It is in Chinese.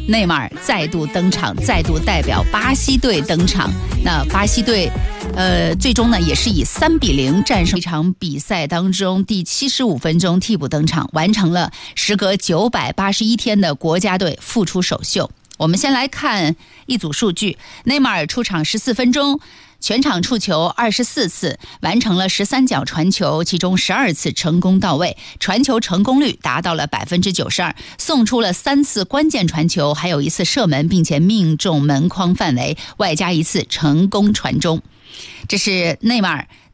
内马尔再度登场，再度代表巴西队登场。那巴西队最终呢也是以3-0战胜一场比赛当中第75分钟替补登场，完成了时隔981天的国家队复出首秀。我们先来看一组数据，内马尔出场14分钟，全场触球24次，完成了13脚传球，其中12次成功到位，传球成功率达到了92%，送出了3次关键传球，还有1次射门，并且命中门框范围，外加1次成功传中。这是内马尔